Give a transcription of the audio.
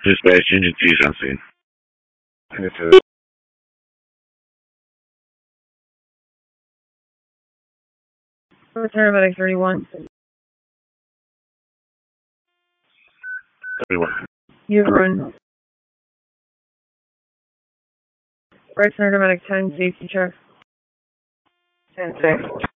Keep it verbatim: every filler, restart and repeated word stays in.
Dispatch engine T on scene. Yes, sir. Paramedic thirty-one. thirty-one. You run. Right center paramedic ten, safety check. ten six.